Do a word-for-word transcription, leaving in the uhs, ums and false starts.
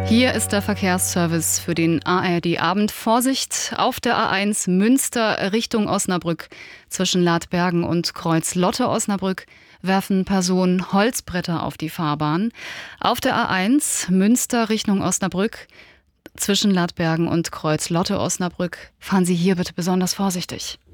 Hier ist der Verkehrsservice für den A R D-Abend. Vorsicht auf der A eins Münster Richtung Osnabrück. Zwischen Ladbergen und Kreuz-Lotte-Osnabrück werfen Personen Holzbretter auf die Fahrbahn. Auf der A eins Münster Richtung Osnabrück. Zwischen Ladbergen und Kreuz-Lotte-Osnabrück fahren Sie hier bitte besonders vorsichtig.